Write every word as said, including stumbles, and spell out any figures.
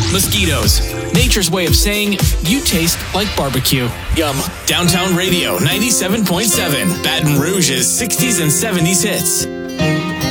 Mosquitoes. Nature's way of saying, you taste like barbecue. Yum. Downtown Radio ninety-seven point seven. Baton Rouge's sixties and seventies hits.